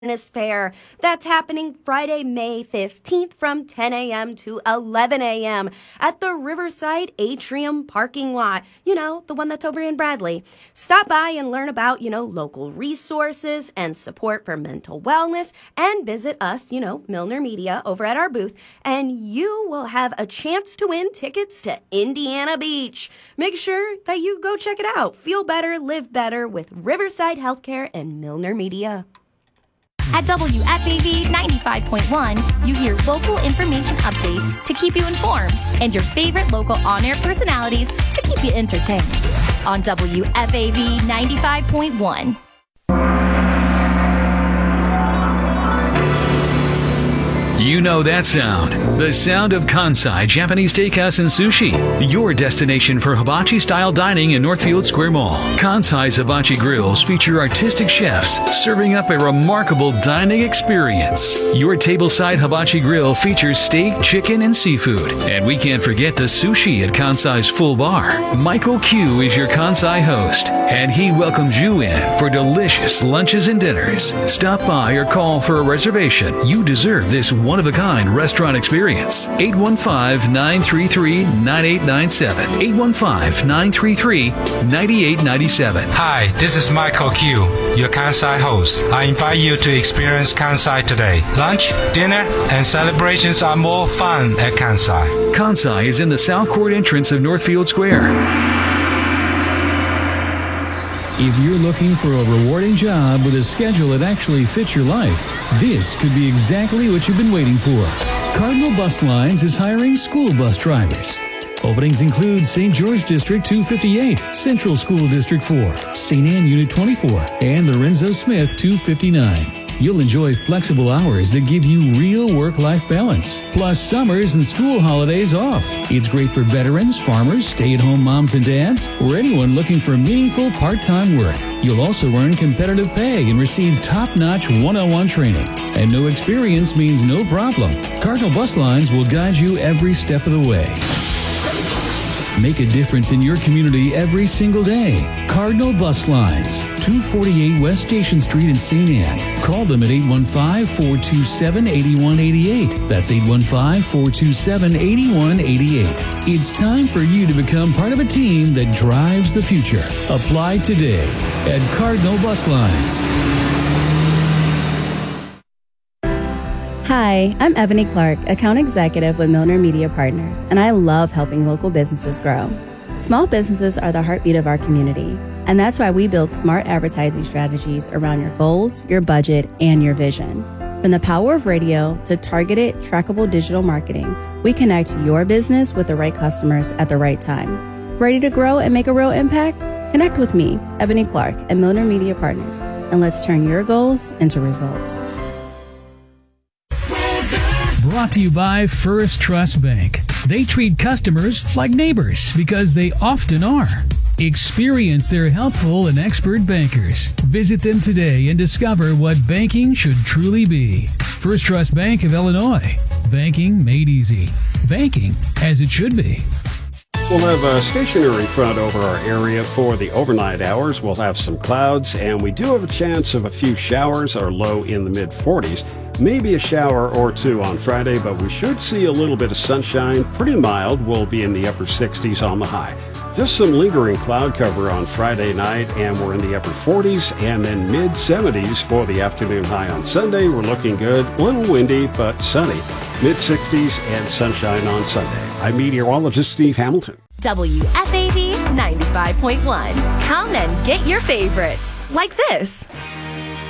Fair. That's happening Friday, May 15th from 10 a.m. to 11 a.m. at the Riverside Atrium parking lot. You know, the one that's over in Bradley. Stop by and learn about, local resources and support for mental wellness, and visit us, Milner Media, over at our booth, and you will have a chance to win tickets to Indiana Beach. Make sure that you go check it out. Feel better, live better with Riverside Healthcare and Milner Media. At WFAV 95.1, you hear local information updates to keep you informed and your favorite local on-air personalities to keep you entertained. On WFAV 95.1. You know that sound. The sound of Kansai Japanese Steakhouse and Sushi. Your destination for hibachi-style dining in Northfield Square Mall. Kansai's Hibachi Grills feature artistic chefs serving up a remarkable dining experience. Your tableside hibachi grill features steak, chicken, and seafood. And we can't forget the sushi at Kansai's full bar. Michael Q is your Kansai host, and he welcomes you in for delicious lunches and dinners. Stop by or call for a reservation. You deserve this one-of-a-kind restaurant experience. 815-933-9897. 815-933-9897. Hi, this is Michael Q, your Kansai host. I invite you to experience Kansai today. Lunch, dinner, and celebrations are more fun at Kansai. Kansai is in the South Court entrance of Northfield Square. If you're looking for a rewarding job with a schedule that actually fits your life, this could be exactly what you've been waiting for. Cardinal Bus Lines is hiring school bus drivers. Openings include St. George District 258, Central School District 4, St. Anne Unit 24, and Lorenzo Smith 259. You'll enjoy flexible hours that give you real work-life balance, plus summers and school holidays off. It's great for veterans, farmers, stay-at-home moms and dads, or anyone looking for meaningful part-time work. You'll also earn competitive pay and receive top-notch one-on-one training. And no experience means no problem. Cardinal Bus Lines will guide you every step of the way. Make a difference in your community every single day. Cardinal Bus Lines, 248 West Station Street in St. Anne. Call them at 815-427-8188. That's 815-427-8188. It's time for you to become part of a team that drives the future. Apply today at Cardinal Bus Lines. Hi, I'm Ebony Clark, Account Executive with Milner Media Partners, and I love helping local businesses grow. Small businesses are the heartbeat of our community, and that's why we build smart advertising strategies around your goals, your budget, and your vision. From the power of radio to targeted, trackable digital marketing, we connect your business with the right customers at the right time. Ready to grow and make a real impact? Connect with me, Ebony Clark, at Milner Media Partners, and let's turn your goals into results. Brought to you by First Trust Bank. They treat customers like neighbors because they often are. Experience their helpful and expert bankers. Visit them today and discover what banking should truly be. First Trust Bank of Illinois. Banking made easy. Banking as it should be. We'll have a stationary front over our area for the overnight hours. We'll have some clouds, and we do have a chance of a few showers, our low in the mid-40s. Maybe a shower or two on Friday, but we should see a little bit of sunshine. Pretty mild. We'll be in the upper 60s on the high. Just some lingering cloud cover on Friday night, and we're in the upper 40s, and then mid-70s for the afternoon high on Sunday. We're looking good. A little windy, but sunny. Mid-60s and sunshine on Sunday. I'm meteorologist Steve Hamilton. WFAV 95.1. Come and get your favorites, like this.